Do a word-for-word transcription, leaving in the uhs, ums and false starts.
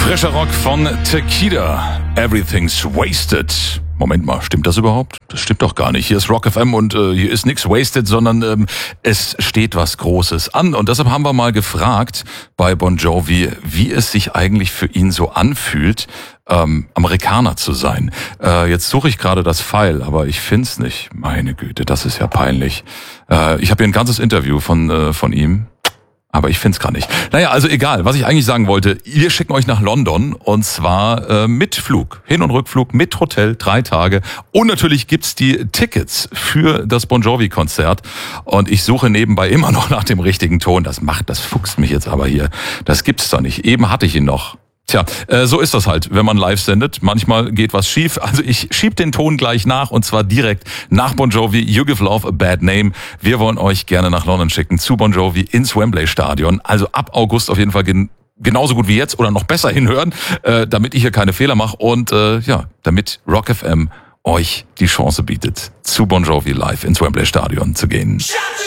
Frischer Rock von Tequila. Everything's wasted. Moment mal, stimmt das überhaupt? Das stimmt doch gar nicht. Hier ist Rock F M und äh, hier ist nix wasted, sondern ähm, es steht was Großes an. Und deshalb haben wir mal gefragt bei Bon Jovi, wie es sich eigentlich für ihn so anfühlt, ähm, Amerikaner zu sein. Äh, jetzt suche ich gerade das File, aber ich find's nicht. Meine Güte, das ist ja peinlich. Äh, ich habe hier ein ganzes Interview von äh, von ihm. Aber ich find's gar nicht. Naja, also egal, was ich eigentlich sagen wollte, wir schicken euch nach London und zwar äh, mit Flug, Hin- und Rückflug, mit Hotel, drei Tage und natürlich gibt's die Tickets für das Bon Jovi-Konzert und ich suche nebenbei immer noch nach dem richtigen Ton. Das macht, das fuchst mich jetzt aber hier. Das gibt's doch nicht. Eben hatte ich ihn noch. Tja, äh, so ist das halt, wenn man live sendet. Manchmal geht was schief. Also ich schieb den Ton gleich nach und zwar direkt nach Bon Jovi. You Give Love a Bad Name. Wir wollen euch gerne nach London schicken, zu Bon Jovi ins Wembley Stadion. Also ab August auf jeden Fall gen- genauso gut wie jetzt oder noch besser hinhören, äh, damit ich hier keine Fehler mache und äh, ja, damit Rock F M euch die Chance bietet, zu Bon Jovi live ins Wembley Stadion zu gehen.